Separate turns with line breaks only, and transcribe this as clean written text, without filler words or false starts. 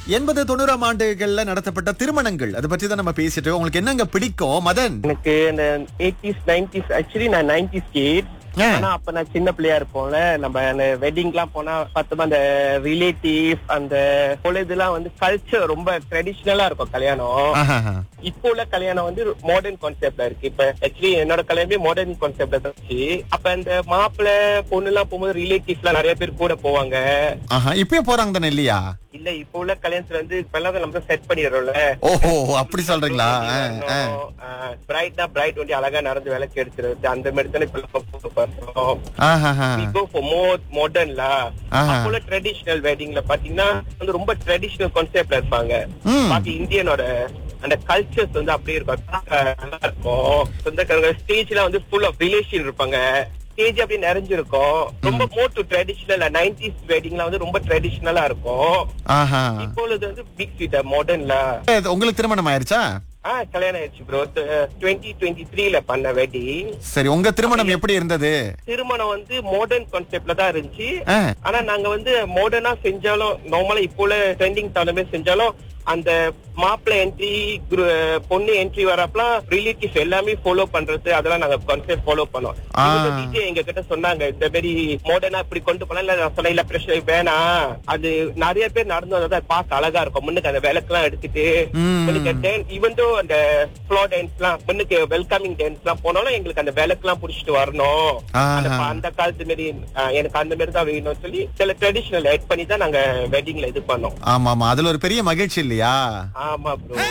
80 90 ஆண்டுகள்ல நடத்தப்பட்ட திருமணங்கள் அது பற்றி தான் நம்ம பேசிட்டு இருக்கோம். உங்களுக்கு என்னங்க பிடிக்கும் மதன்?
எனக்கு இந்த 80s 90s ஆக்சுவலி நான் 90s கிட். ஆனா அப்ப நான் சின்ன பிள்ளையா இருப்போம்ல, நம்ம அந்த வெட்டிங்லாம் போனா பார்த்தோமா அந்த ரிலேட்டிவ் அந்த பொழுதுலாம் வந்து கல்ச்சர் ரொம்ப ட்ரெடிஷ்னலா இருக்கும் கல்யாணம். இப்போ உள்ள கல்யாணம் வந்து மாடர்ன் கான்செப்ட்ல இருக்கு. இப்ப ஆக்சுவலி என்னோட கல்யாணமே மாடர்ன் கான்செப்ட்ல இருந்துச்சு. அப்ப அந்த மாப்பிள்ளை பொண்ணு எல்லாம் போகும்போது ரிலேட்டிவ்ஸ் எல்லாம் நிறைய பேர் கூட போவாங்க.
இப்பயே போறாங்க தானே இல்லையா?
இல்ல இப்ப உள்ள கல்யாணத்துல வந்து இப்ப எல்லாம் நம்ம செட் பண்ணிடுறோம்ல.
ஓஹோ, அப்படி சொல்றீங்களா?
பிரைட்னா பிரைட் வந்து அழகா நடந்து விளக்கு எடுத்துறது அந்த மாதிரி தானே மாடர்ன்ல. அப்போல ட்ரெடிஷனல் வெட்டிங்ல பாத்தீங்கன்னா வந்து ரொம்ப ட்ரெடிஷனல் கான்செப்ட்ல இருப்பாங்க. பாக்கி இந்தியனோட அந்த கல்ச்சர்ஸ் வந்து அப்படியே இருக்கும், நல்லா இருக்கும். சொந்தக்காரங்க ஸ்டேஜ்ல வந்து ஃபுல் ஆஃப் ரிலேஷன் இருப்பாங்க. ஸ்டேஜ் அப்படியே நிறைஞ்சிருக்கும். ரொம்ப மோர் டு ட்ரெடிஷனல் 90s வெட்டிங்ல வந்து ரொம்ப ட்ரெடிஷனலா இருக்கும். இப்பொழுது வந்து பிக் ஸ்வீட் மாடர்ன்ல.
உங்களுக்கு திருமணம் ஆயிருச்சா?
கல்யாணம் ஆயிடுச்சு ப்ரோ. 2023ல பண்ண வெட்டிங்.
சரி, உங்க திருமணம் எப்படி இருந்தது?
திருமணம் வந்து மாடர்ன் கான்செப்ட்ல தான் இருந்துச்சு. ஆனா நாங்க வந்து மாடர்னா செஞ்சாலும் நார்மலா இப்போ உள்ள ட்ரெண்டிங் தகுந்த செஞ்சாலும் அந்த மாப்பிள்ளை என்ட்ரி பொண்ணு என்ட்ரி வரப்பலாம் ரிலேட்டிவ் எல்லாமே ஃபாலோ பண்றது அதெல்லாம் நாங்க கான்செப்ட் ஃபாலோ பண்ணோம். டிஜே எங்க கிட்ட சொன்னாங்க இந்த மாதிரி மாடர்னா இப்படி கொண்டு போனா இல்ல, நான் சொன்ன இல்ல பிரஷர் வேணாம், அது நிறைய பேர் நடந்து வந்தா பார்க்க அழகா இருக்கும். முன்னுக்கு அந்த விளக்கு எல்லாம் எடுத்துட்டு ஈவன் தோ அந்த ஃப்ளோ டான்ஸ் எல்லாம் முன்னுக்கு வெல்கமிங் டான்ஸ் எல்லாம் போனாலும் எங்களுக்கு அந்த விளக்கு எல்லாம் புடிச்சிட்டு வரணும். அந்த காலத்து மாதிரி எனக்கு அந்த மாதிரி தான் வேணும்னு சொல்லி சில ட்ரெடிஷனல் ஆட் பண்ணி தான் நாங்க வெட்டிங்ல இது பண்ணோம்.
ஆமா, அதுல ஒரு பெரிய மகிழ்ச்சி இல்லையா?
ஆமா ப்ரோ.